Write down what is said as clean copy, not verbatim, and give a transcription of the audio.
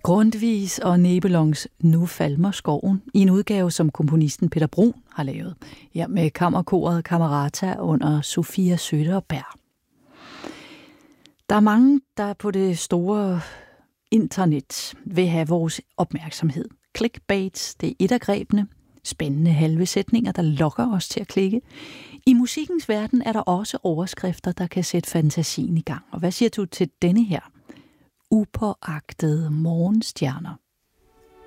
Grundtvig og Nebelongs Nu falmer skoven i en udgave, som komponisten Peter Bruun har lavet. Her med kammerkoret Camerata under Sofia Söderberg. Der er mange, der på det store internet vil have vores opmærksomhed. Clickbait, det er et af grebene. Spændende halve sætninger, der lokker os til at klikke. I musikkens verden er der også overskrifter, der kan sætte fantasien i gang. Og hvad siger du til denne her? Upåagtede morgenstjerner.